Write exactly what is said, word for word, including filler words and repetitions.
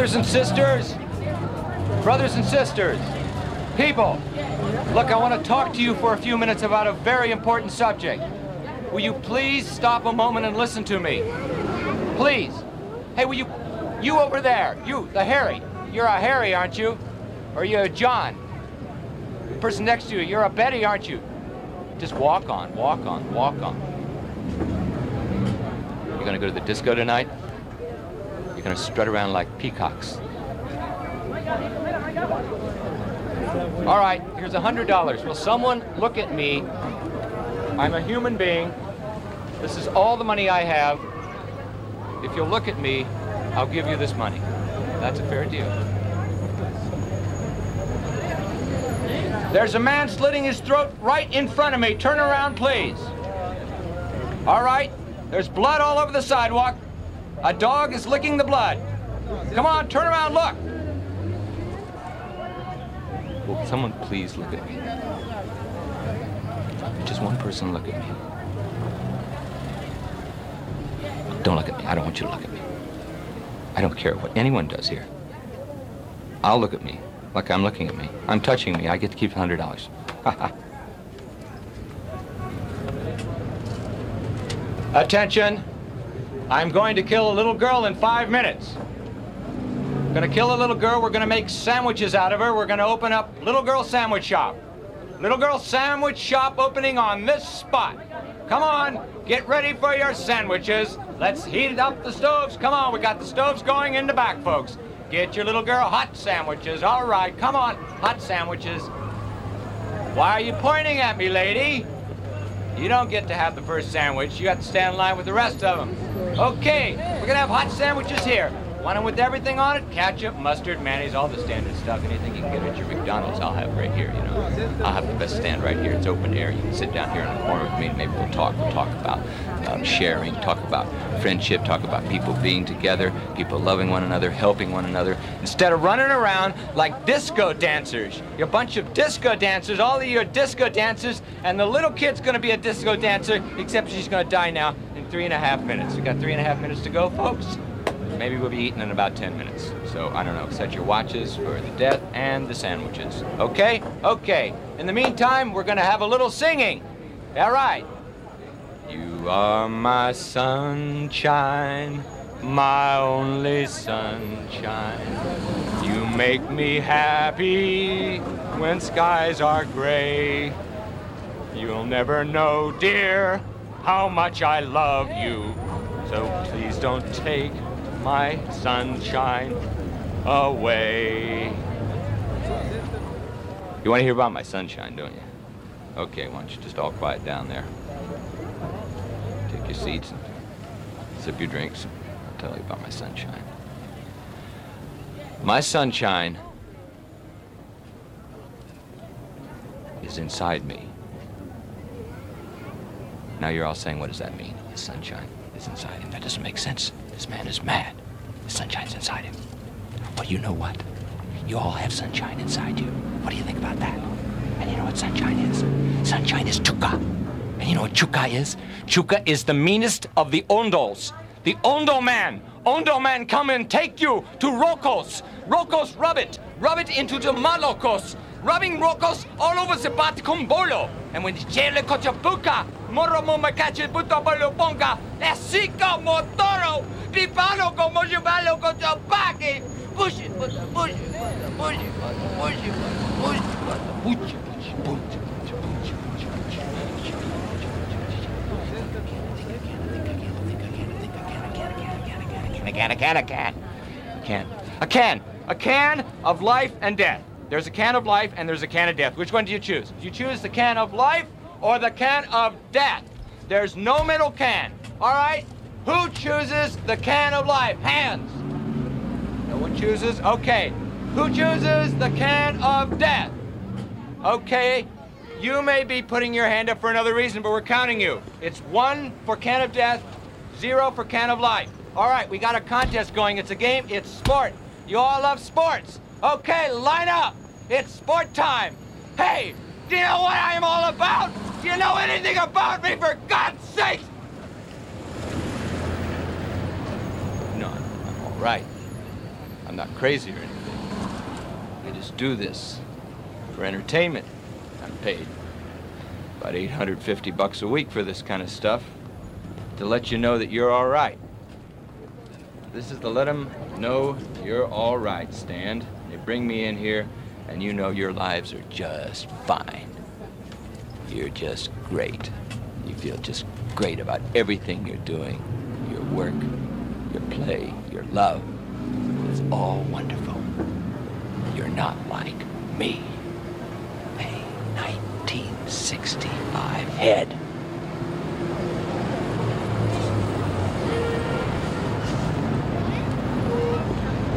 Brothers and sisters, brothers and sisters, people, look, I want to talk to you for a few minutes about a very important subject. Will you please stop a moment and listen to me? Please. Hey, will you, you over there, you, the Harry, you're a Harry, aren't you? Or you're a John? The person next to you, you're a Betty, aren't you? Just walk on, walk on, walk on. You're gonna go to the disco tonight? You're gonna strut around like peacocks. All right, here's a hundred dollars. Will someone look at me? I'm a human being. This is all the money I have. If you'll look at me, I'll give you this money. That's a fair deal. There's a man slitting his throat right in front of me. Turn around, please. All right, there's blood all over the sidewalk. A dog is licking the blood. Come on, turn around, look. Will someone please look at me? Just one person look at me. Don't look at me. I don't want you to look at me. I don't care what anyone does here. I'll look at me like I'm looking at me. I'm touching me. I get to keep one hundred dollars. Attention. I'm going to kill a little girl in five minutes. I'm gonna kill a little girl. We're gonna make sandwiches out of her. We're gonna open up Little Girl Sandwich Shop. Little Girl Sandwich Shop opening on this spot. Come on, get ready for your sandwiches. Let's heat up the stoves. Come on, we got the stoves going in the back, folks. Get your little girl hot sandwiches. All right, come on, hot sandwiches. Why are you pointing at me, lady? You don't get to have the first sandwich. You have to stand in line with the rest of them. Okay, we're gonna have hot sandwiches here. One with everything on it, ketchup, mustard, mayonnaise, all the standard stuff. Anything you can get at your McDonald's, I'll have right here, you know. I'll have the best stand right here. It's open air. You can sit down here in the corner with me and maybe we'll talk. We'll talk about um, sharing, talk about friendship, talk about people being together, people loving one another, helping one another. Instead of running around like disco dancers. You're a bunch of disco dancers. All of you are disco dancers, and the little kid's gonna be a disco dancer, except she's gonna die now in three and a half minutes. We got three and a half minutes to go, folks. Maybe we'll be eating in about ten minutes. So, I don't know, set your watches for the death and the sandwiches. Okay? Okay. In the meantime, we're gonna have a little singing. All right. You are my sunshine, my only sunshine. You make me happy when skies are gray. You'll never know, dear, how much I love you. So please don't take my sunshine away. You want to hear about my sunshine, don't you? Okay, why don't you just all quiet down there. Take your seats and sip your drinks. I'll tell you about my sunshine. My sunshine is inside me. Now you're all saying, what does that mean? His sunshine is inside him. That doesn't make sense. This man is mad. The sunshine's inside him. Well, you know what? You all have sunshine inside you. What do you think about that? And you know what sunshine is? Sunshine is chuka. And you know what chuka is? Chuka is the meanest of the ondos. The ondo man. Ondo man come and take you to Rocos. Rocos rub it. Rub it into the malocos. Rubbing Rocos all over the Baticumbolo. And when the chele cochapuca, moromo macache puto bolo ponga, esico motoro, pipano como jubalo cochapaque. Push it, push it, push it, push it, push it, push it, push it, push it. A can, a can, a can. A can. A can. A can of life and death. There's a can of life and there's a can of death. Which one do you choose? Do you choose the can of life or the can of death? There's no middle can. All right? Who chooses the can of life? Hands. No one chooses? Okay. Who chooses the can of death? Okay. You may be putting your hand up for another reason, but we're counting you. It's one for can of death, zero for can of life. All right, we got a contest going. It's a game. It's sport. You all love sports. Okay, line up. It's sport time. Hey, do you know what I am all about? Do you know anything about me, for God's sake? No, I'm all right. I'm I'm not crazy or anything. I just do this for entertainment. I'm paid about eight hundred fifty bucks a week for this kind of stuff to let you know that you're all right. This is to let them know you're all right, Stan. They bring me in here, and you know your lives are just fine. You're just great. You feel just great about everything you're doing. Your work, your play, your love. It's all wonderful. You're not like me. A nineteen sixty-five head.